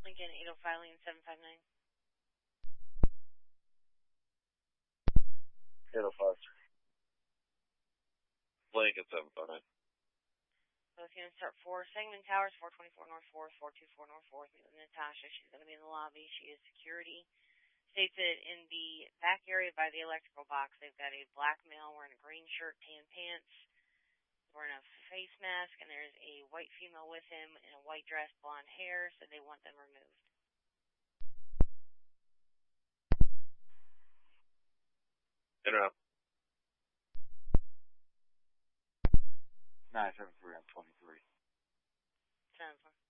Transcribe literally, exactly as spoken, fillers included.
Lincoln eight oh five lane seven five nine. eight oh five. Lincoln seven five nine. Both units start four. Segment Towers, four twenty-four North fourth, four twenty-four North fourth. Meet with Natasha. She's going to be in the lobby. She is security. States that in the back area by the electrical box, they've got a black male wearing a green shirt, tan pants, wearing a face mask, and there's a white female with him in a white dress, blonde hair, so they want them removed. In or out? nine seven three, I'm twenty-three. ten four.